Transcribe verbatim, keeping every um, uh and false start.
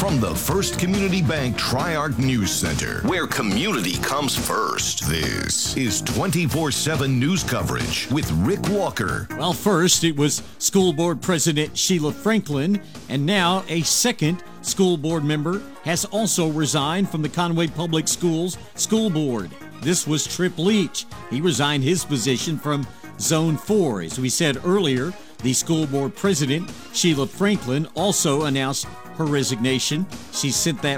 From the First Community Bank Tri-Arc News Center, where community comes first, this is twenty-four seven news coverage with Rick Walker. Well, first it was School Board President Sheila Franklin, and now a second school board member has also resigned from the Conway Public Schools School Board. This was Trip Leach. He resigned his position from Zone four. As we said earlier, the school board president, Sheila Franklin, also announced her resignation. She sent that